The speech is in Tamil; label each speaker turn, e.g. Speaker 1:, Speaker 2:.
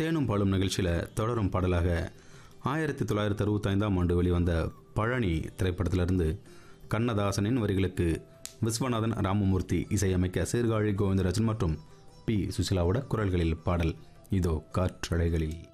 Speaker 1: தேனும் பாலும் நிகழ்ச்சியில் தொடரும் பாடலாக 1965ஆம் ஆண்டு வெளிவந்த பழனி திரைப்படத்திலிருந்து கண்ணதாசனின் வரிகளுக்கு விஸ்வநாதன் ராமமூர்த்தி இசையமைக்க சீர்காழி கோவிந்தராஜன் மற்றும் பி சுசிலாவோட குரல்களில் பாடல் இதோ காற்றலைகளில்.